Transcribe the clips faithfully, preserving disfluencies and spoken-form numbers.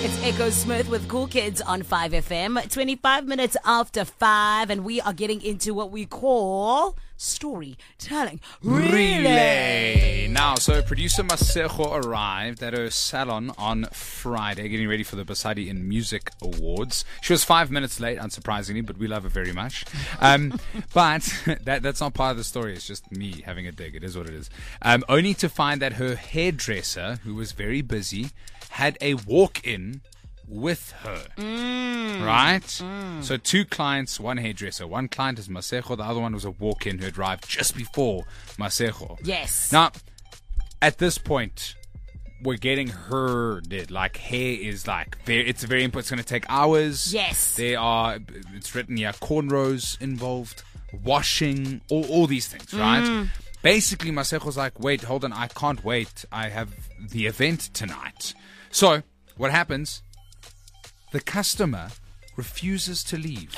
It's Echo Smith with Cool Kids on five F M. twenty-five minutes after five, and we are getting into what we call storytelling relay. Relay. Now, so producer Masego arrived at her salon on Friday, getting ready for the Basadi in Music Awards. She was five minutes late, unsurprisingly, but we love her very much. Um, but that that's not part of the story. It's just me having a dig. It is what it is. Um, only to find that her hairdresser, who was very busy, had a walk-in with her. Mm. Right? Mm. So two clients, one hairdresser. One client is Masego, the other one was a walk-in who had arrived just before Masego. Yes. Now, at this point, we're getting her did. Like, hair is like, very, it's very important. It's going to take hours. Yes. There are, it's written here, cornrows involved, washing, all, all these things, right? Mm. Basically, Masego's like, wait, hold on, I can't wait. I have the event tonight. So, what happens? The customer refuses to leave.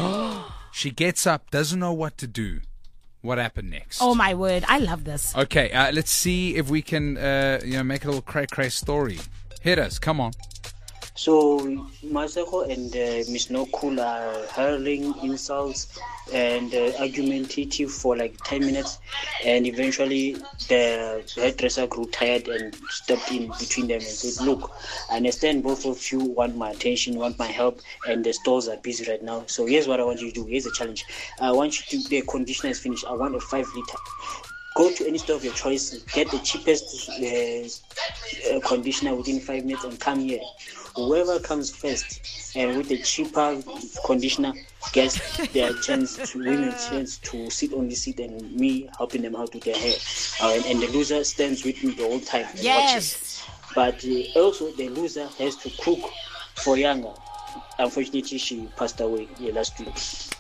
She gets up, doesn't know what to do. What happened next? Oh my word, I love this. Okay, uh, let's see if we can, uh, you know, make a little cray cray story. Hit us, come on. So Masego and uh, Miss No Cool are hurling insults and uh, argumentative for like ten minutes, and eventually the hairdresser grew tired and stepped in between them and said, "Look, I understand both of you want my attention, want my help, and the stores are busy right now. So here's what I want you to do. Here's the challenge. I want you to, the conditioner is finished. I want a five liter. Go to any store of your choice, get the cheapest uh, uh, conditioner within five minutes and come here. Whoever comes first and with the cheaper conditioner gets their chance to win a chance to sit on the seat and me helping them out with their hair. Uh, and, and the loser stands with me the whole time and Yes. watches. But uh, also the loser has to cook for Yanga. Unfortunately, she passed away yeah, last week.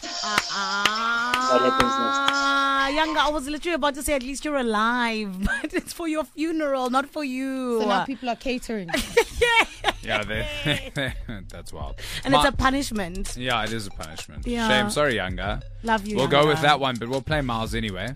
Uh-uh. What happens next? Younger, I was literally about to say at least you're alive, but it's for your funeral, not for you. So now people are catering. Yeah. Yeah, they, that's wild. And Ma- it's a punishment. Yeah, it is a punishment. Yeah. Shame. Sorry, Younger. Love you, We'll go with Younger. that one, but we'll play Miles anyway.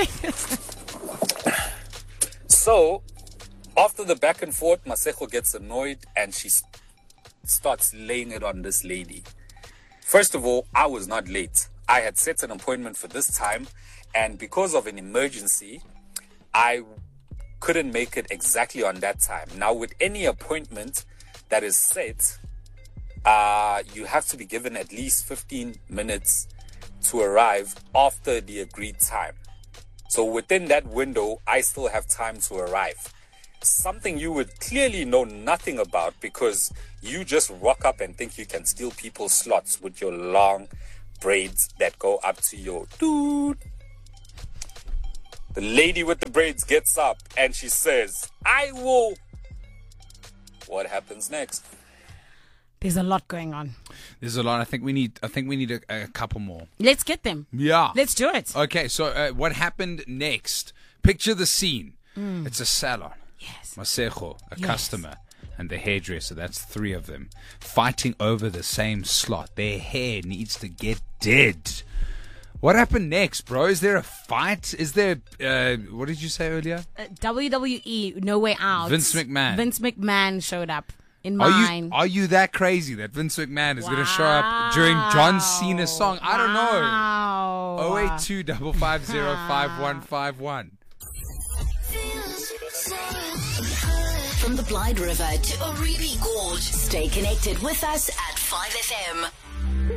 So, after the back and forth, Masego gets annoyed and she s- starts laying it on this lady. First of all, I was not late. I had set an appointment for this time, and because of an emergency, I couldn't make it exactly on that time. Now, with any appointment that is set, uh, you have to be given at least fifteen minutes to arrive after the agreed time. So within that window, I still have time to arrive. Something you would clearly know nothing about because you just rock up and think you can steal people's slots with your long braids that go up to your dude. The lady with the braids gets up and she says, I will. What happens next? There's a lot going on. There's a lot. I think we need. I think we need a, a couple more. Let's get them. Yeah. Let's do it. Okay. So uh, what happened next? Picture the scene. Mm. It's a salon. Yes. Masego, a Yes. customer, and the hairdresser. That's three of them fighting over the same slot. Their hair needs to get dead. What happened next, bro? Is there a fight? Is there, uh, what did you say earlier? Uh, W W E, No Way Out. Vince McMahon. Vince McMahon showed up in Are mine. you, are you that crazy that Vince McMahon is going to show up during John Cena's song? I don't know. Wow. oh eight two five five zero five one five one. From the Blyde River to Oribi Gorge, stay connected with us at five F M.